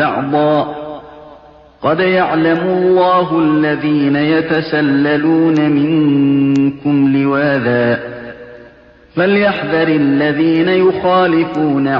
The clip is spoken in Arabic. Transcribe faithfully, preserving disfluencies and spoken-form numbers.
بَعْضًا قَدْ يَعْلَمُ اللَّهُ الَّذِينَ يَتَسَلَّلُونَ مِنكُمْ لِوَاذًا فَلْيَحْذَرِ الَّذِينَ يُخَالِفُونَ